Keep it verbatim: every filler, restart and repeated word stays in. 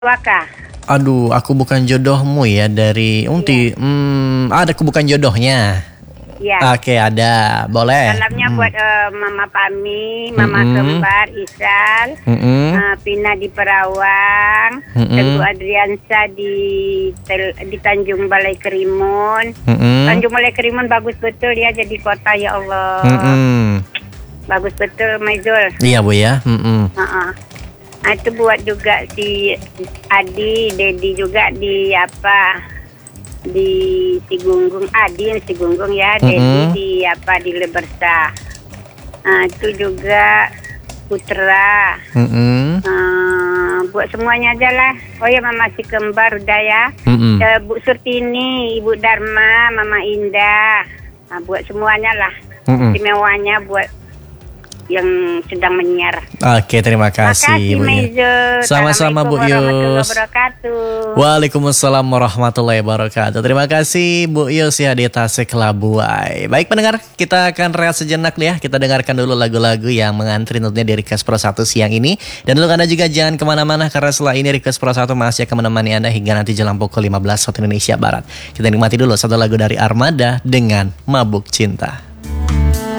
Waka. Aduh, aku bukan jodohmu ya dari Unti. Iya. Hmm, ada aku bukan jodohnya. Ya. Oke, ada. Boleh. Salamnya Hmm. buat uh, Mama Pami, Mama Mm-mm. Kembar, Isal, Mm-mm. uh, Pina di Perawang, Mm-mm. Teguh Adriansa di tel, di Tanjung Balai Kerimun. Mm-mm. Tanjung Balai Kerimun bagus betul ya jadi kota, ya Allah. Mm-mm. Bagus betul, Maizul. Iya, Bu ya. Mm-mm. Uh-uh. Nah, itu buat juga si Adi, Dedi juga di apa di Sigunggung, Adi di Sigunggung ya, Dedi Mm-mm. di apa di Lebersa. Nah, itu juga Putra. Mm-mm. Uh, buat semuanya aja lah. Oh ya, Mama si Kembar udah ya. Mm-mm. Uh, Bu Surtini, Ibu Dharma, Mama Indah. Nah, buat semuanya lah. Mm-mm. Istimewanya buat yang sedang menyiar. Oke, terima kasih, Makasih, Bu Yus. Maizul. Sama-sama, Bu Assalamualaikum warahmatullahi Yus. wabarakatuh. Waalaikumsalam warahmatullahi wabarakatuh. Terima kasih Bu Yus ya di Tasik Labuai. Baik pendengar, kita akan rehat sejenak ya. Kita dengarkan dulu lagu-lagu yang mengantri tentunya di Request Pro satu siang ini. Dan untuk Anda juga jangan kemana-mana karena setelah ini Request Pro satu masih akan menemani Anda hingga nanti jelang pukul lima belas waktu Indonesia Barat. Kita nikmati dulu satu lagu dari Armada dengan Mabuk Cinta.